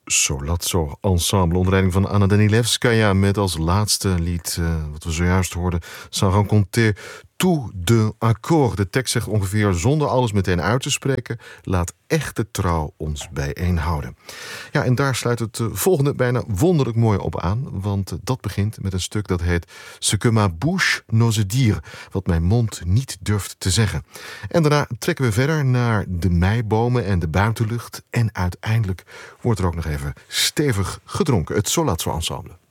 Solazzo Ensemble onder leiding van Anna Danilevskaya met als laatste lied wat we zojuist hoorden, Sans rencontrer tout de accord. De tekst zegt ongeveer zonder alles meteen uit te spreken, laat echte trouw ons bijeenhouden. Ja, en daar sluit het volgende bijna wonderlijk mooi op aan, want dat begint met een stuk dat heet Ce que ma bouche n'ose dire, wat mijn mond niet durft te zeggen. En daarna trekken we verder naar de meibomen en de buitenlucht en uiteindelijk wordt er ook nog even stevig gedronken. Het Solazzo Ensemble.